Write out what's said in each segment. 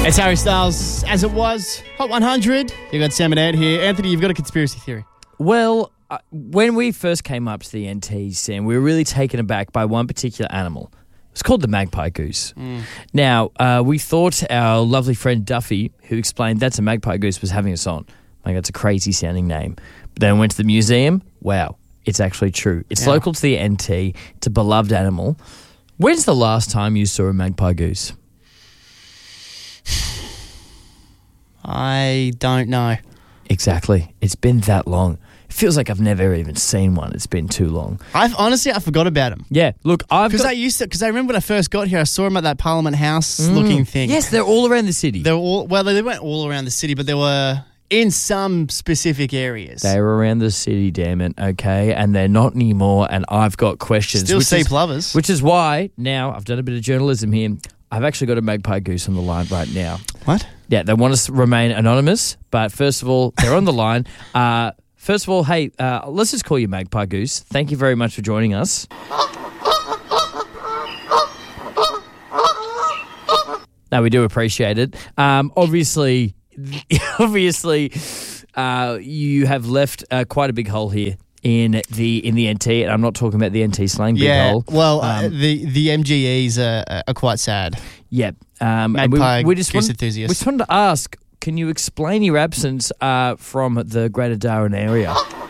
It's Harry Styles, As It Was, Hot 100. You got Sam and Ed here. Anthony, you've got a conspiracy theory. Well, when we first came up to the NT, Sam, we were really taken aback by one particular animal. It's called the magpie goose. Now, we thought our lovely friend Duffy, who explained that's a magpie goose, was having us on. Like, that's a crazy sounding name. But then we went to the museum. Wow, it's actually true. It's local to the NT. It's a beloved animal. When's the last time you saw a magpie goose? I don't know. Exactly. It's been that long. It feels like I've never even seen one. It's been too long. I forgot about them. Yeah, look, Because I remember when I first got here, I saw them at that Parliament House looking thing. Yes, they're all around the city. They weren't all around the city, but they were in some specific areas. They were around the city, damn it, okay? And they're not anymore, and I've got questions. Still sea plovers. Which is why, now, I've done a bit of journalism here, I've actually got a magpie goose on the line right now. What? Yeah, they want us to remain anonymous, but first of all, they're on the line. First of all, hey, let's just call you Magpie Goose. Thank you very much for joining us. No, we do appreciate it. Obviously, you have left quite a big hole here in the NT, and I'm not talking about the NT slang big hole. Well, the MGEs are quite sad. Yeah. Magpie goose enthusiasts. We just wanted to ask, can you explain your absence from the Greater Darwin area?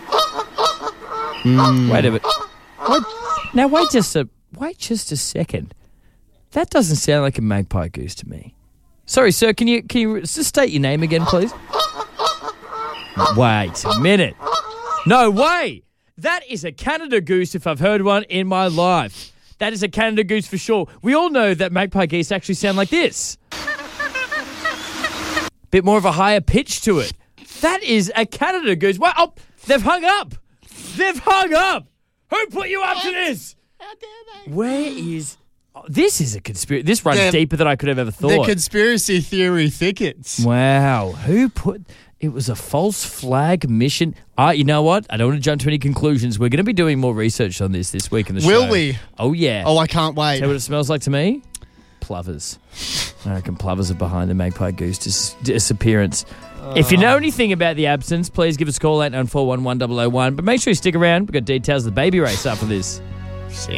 Wait a minute. Now, wait just a second. That doesn't sound like a magpie goose to me. Sorry, sir, can you just state your name again, please? Wait a minute. No way! That is a Canada goose if I've heard one in my life. That is a Canada goose for sure. We all know that magpie geese actually sound like this. Bit more of a higher pitch to it. That is a Canada goose. Wow, oh, they've hung up. They've hung up. Who put you up to this? How dare they? Where is... Oh, this is a conspiracy. This runs deeper than I could have ever thought. The conspiracy theory thickets. Wow. Who put... It was a false flag mission. You know what? I don't want to jump to any conclusions. We're going to be doing more research on this week in the show. Will we? Oh, yeah. Oh, I can't wait. Know what it smells like to me? Plovers. I reckon plovers are behind the magpie goose disappearance. If you know anything about the absence, please give us a call, 8941 1001. But make sure you stick around. We've got details of the baby race after this.